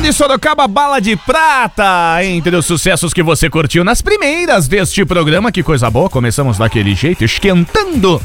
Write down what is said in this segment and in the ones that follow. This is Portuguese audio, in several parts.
de Sorocaba, Bala de Prata, entre os sucessos que você curtiu nas primeiras deste programa. Que coisa boa, começamos daquele jeito, esquentando.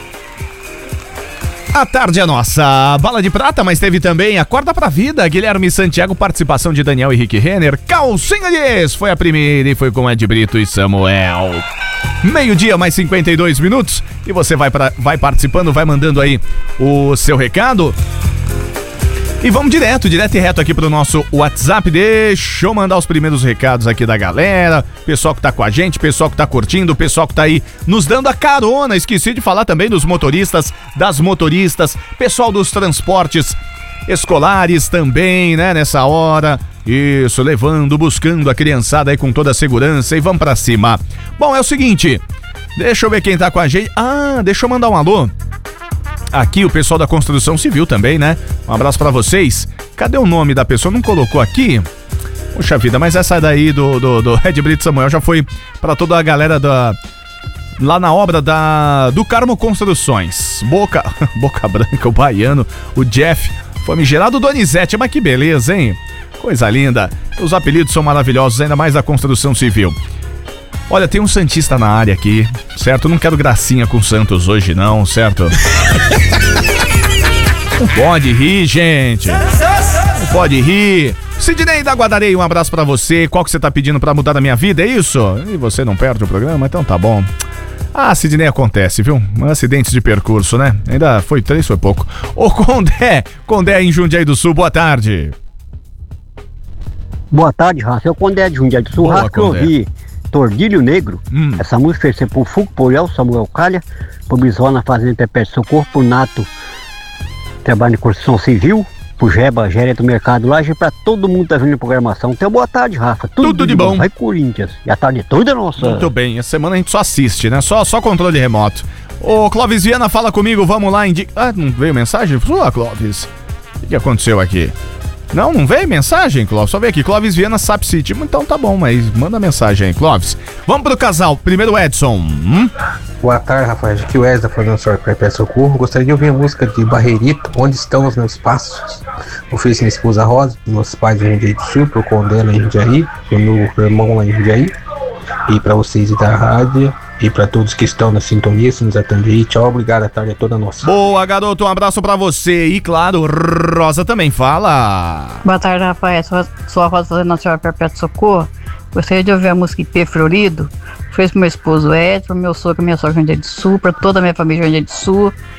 A tarde é nossa, Bala de Prata, mas teve também Acorda Pra Vida, Guilherme Santiago, participação de Daniel Henrique Renner. Calcinha Dias foi a primeira e foi com Ed Brito e Samuel. Meio-dia, mais 52 minutos, e você vai participando, vai mandando aí o seu recado. E vamos direto e reto aqui pro nosso WhatsApp. Deixa eu mandar os primeiros recados aqui da galera. Pessoal que tá com a gente, pessoal que tá curtindo, pessoal que tá aí nos dando a carona. Esqueci de falar também dos motoristas, das motoristas, pessoal dos transportes escolares também, né, nessa hora. Isso, levando, buscando a criançada aí com toda a segurança e vamos pra cima. Bom, é o seguinte, deixa eu ver quem tá com a gente. Deixa eu mandar um alô. Aqui o pessoal da construção civil também, né? Um abraço pra vocês. Cadê o nome da pessoa? Não colocou aqui? Poxa vida, mas essa daí do Ed Brito Samuel já foi pra toda a galera lá na obra do Carmo Construções. Boca Branca, o Baiano, o Jeff, famigerado Donizete. Mas que beleza, hein? Coisa linda. Os apelidos são maravilhosos, ainda mais da construção civil. Olha, tem um santista na área aqui, certo? Não quero gracinha com Santos hoje não, certo? Não pode rir, gente. Não pode rir. Sidney da Guadarei, um abraço pra você. Qual que você tá pedindo pra mudar a minha vida, é isso? E você não perde o programa? Então tá bom. Sidney, acontece, viu? Acidentes de percurso, né? Ainda foi 3, foi pouco. Ô, Condé em Jundiaí do Sul, boa tarde. Boa tarde, Rafa. Eu Condé de Jundiaí do Sul. Rafa, que eu ouvi Tordilho Negro. Essa música fez ser pro Fuco Poiel, Samuel Calha, pro Bisol na Fazenda Perpétuo Socorro, pro Nato, trabalho em construção civil, pro Jeba, gerente do mercado lá, e pra todo mundo que tá vindo em programação. Então, boa tarde, Rafa. Tudo de bom. Vai, Corinthians. E a tarde toda é nossa. Muito bem. Essa semana a gente só assiste, né? Só controle remoto. Ô, Clóvis Viana, fala comigo. Vamos lá. Não veio mensagem? Clóvis. O que aconteceu aqui? Não veio mensagem, Clóvis? Só veio aqui, Clóvis Viana, Sap City. Então tá bom, mas manda mensagem aí, Clóvis. Vamos pro casal. Primeiro, Edson. Boa tarde, Rafael. Aqui o Wesley falando sobre Perpétuo Socorro. Gostaria de ouvir a música de Barreirito, Onde Estão os Meus Passos. Ofereci minha esposa Rosa, meus pais em Jundiaí do Sul, pro Condé lá em Jundiaí, pro meu irmão lá em Jundiaí. E pra vocês da rádio. E pra todos que estão na sintonia, se nos atender aí, tchau, obrigado, a tarde é toda nossa. Boa, garoto, um abraço pra você. E claro, Rosa também fala. Boa tarde, Rafael, sou a Rosa fazendo a senhora Perpétuo Socorro. Gostaria de ouvir a música IP Florido. Fez pro meu esposo Ed, pro meu sogro e minha sogra Jundiaí do Sul, pra toda a minha família Jundiaí do Sul.